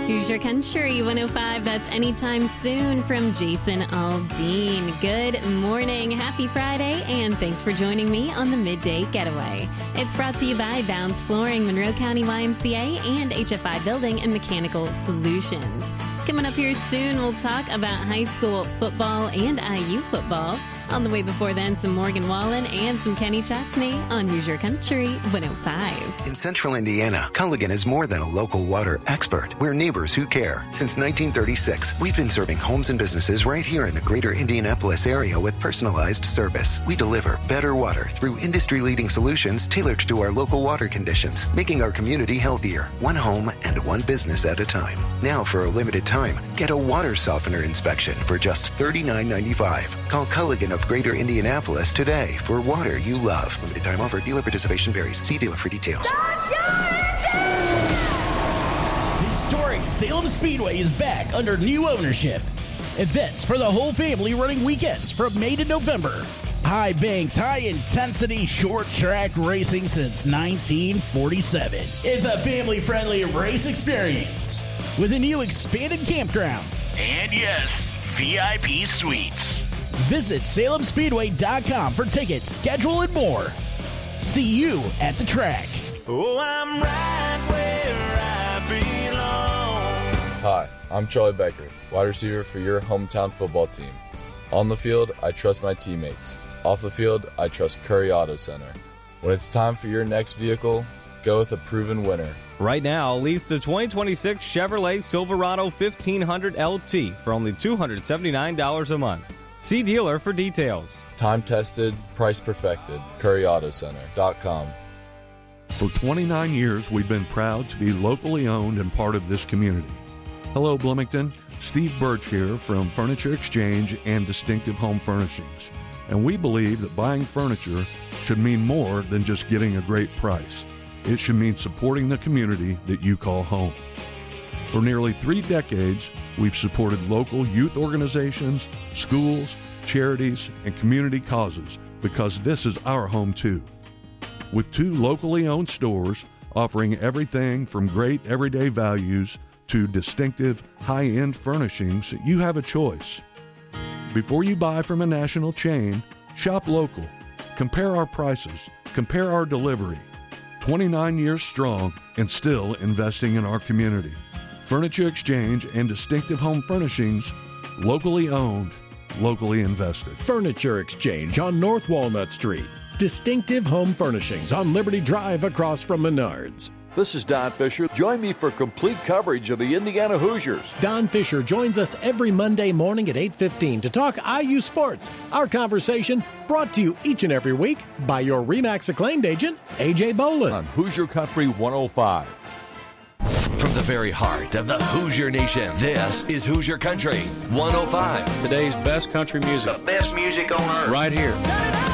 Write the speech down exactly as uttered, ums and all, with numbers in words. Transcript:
Hoosier Country one oh five, that's Anytime Soon from Jason Aldean. Good morning, happy Friday, and thanks for joining me on the Midday Getaway. It's brought to you by Bounds Flooring, Monroe County Y M C A, and H F I Building and Mechanical Solutions. Coming up here soon, we'll talk about high school football and I U football. On the way before then, some Morgan Wallen and some Kenny Chesney on Hoosier Country one oh five. In central Indiana, Culligan is more than a local water expert. We're neighbors who care. Since nineteen thirty-six, we've been serving homes and businesses right here in the greater Indianapolis area with personalized service. We deliver better water through industry-leading solutions tailored to our local water conditions, making our community healthier, one home and one business at a time. Now, for a limited time, get a water softener inspection for just thirty-nine ninety-five. Call Culligan of Greater Indianapolis today for water you love. Limited time offer. Dealer participation varies. See dealer for details. Historic Salem Speedway is back under new ownership. Events for the whole family running weekends from May to November. High banks, high intensity, short track racing since nineteen forty-seven. It's a family-friendly race experience with a new expanded campground. And yes, V I P suites. Visit Salem Speedway dot com for tickets, schedule, and more. See you at the track. Oh, I'm right where I belong. Hi, I'm Charlie Becker, wide receiver for your hometown football team. On the field, I trust my teammates. Off the field, I trust Curry Auto Center. When it's time for your next vehicle, go with a proven winner. Right now, lease the twenty twenty-six Chevrolet Silverado fifteen hundred L T for only two hundred seventy-nine dollars a month. See dealer for details. Time tested, price perfected. Curry Auto Center dot com. For twenty-nine years, we've been proud to be locally owned and part of this community. Hello, Bloomington. Steve Birch here from Furniture Exchange and Distinctive Home Furnishings. And we believe that buying furniture should mean more than just getting a great price. It should mean supporting the community that you call home. For nearly three decades, we've supported local youth organizations, schools, charities, and community causes because this is our home too. With two locally owned stores offering everything from great everyday values to distinctive high-end furnishings, you have a choice. Before you buy from a national chain, shop local. Compare our prices. Compare our delivery. twenty-nine years strong and still investing in our community. Furniture Exchange and Distinctive Home Furnishings, locally owned, locally invested. Furniture Exchange on North Walnut Street. Distinctive Home Furnishings on Liberty Drive across from Menards. This is Don Fisher. Join me for complete coverage of the Indiana Hoosiers. Don Fisher joins us every Monday morning at eight fifteen to talk I U sports. Our conversation brought to you each and every week by your RE/MAX acclaimed agent, A J Bolin. On Hoosier Country one oh five. From the very heart of the Hoosier Nation, this is Hoosier Country one oh five. Today's best country music. The best music on earth. Right here.